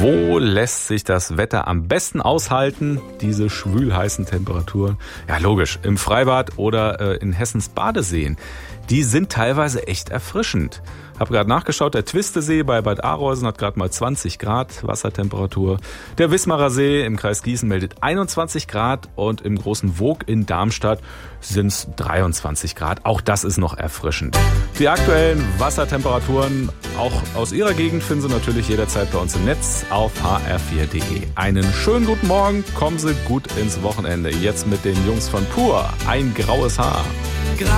Wo lässt sich das Wetter am besten aushalten, diese schwülheißen Temperaturen? Ja, logisch, im Freibad oder in Hessens Badeseen. Die sind teilweise echt erfrischend. Hab gerade nachgeschaut, der Twistesee bei Bad Arolsen hat gerade mal 20 Grad Wassertemperatur. Der Wismarer See im Kreis Gießen meldet 21 Grad und im Großen Woog in Darmstadt sind es 23 Grad. Auch das ist noch erfrischend. Die aktuellen Wassertemperaturen auch aus Ihrer Gegend finden Sie natürlich jederzeit bei uns im Netz auf hr4.de. Einen schönen guten Morgen, kommen Sie gut ins Wochenende. Jetzt mit den Jungs von Pur, ein graues Haar.